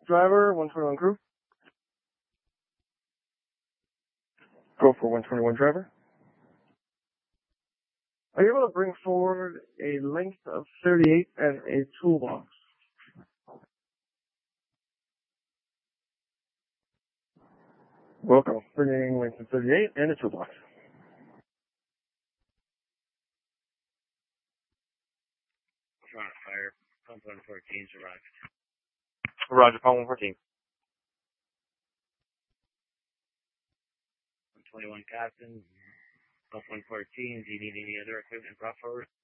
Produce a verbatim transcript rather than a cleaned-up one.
driver, one twenty-one crew. Go for one twenty-one driver. Are you able to bring forward a length of thirty-eight and a toolbox? Welcome. Bringing length of thirty-eight and a toolbox. Front fire. Pump one fourteen, arrived. Roger, pump one fourteen. one twenty-one captain. Pump one fourteen. Do you need any other equipment brought forward?